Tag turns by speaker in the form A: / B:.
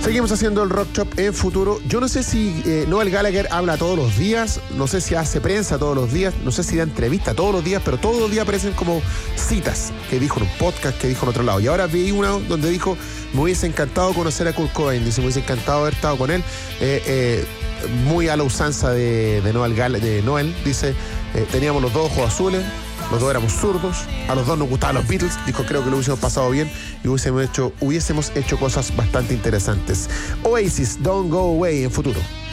A: Seguimos haciendo el Rock Shop en Futuro. Yo no sé si Noel Gallagher habla todos los días, no sé si hace prensa todos los días, no sé si da entrevista todos los días, pero todos los días aparecen como citas que dijo en un podcast, que dijo en otro lado. Y ahora vi una donde dijo: me hubiese encantado conocer a Kurt Cobain, dice, me hubiese encantado haber estado con él. Muy a la usanza de Noel, dice, teníamos los dos ojos azules, los dos éramos zurdos, a los dos nos gustaban los Beatles, dijo, creo que lo hubiésemos pasado bien y hubiésemos hecho cosas bastante interesantes. Oasis, Don't Go Away en Futuro.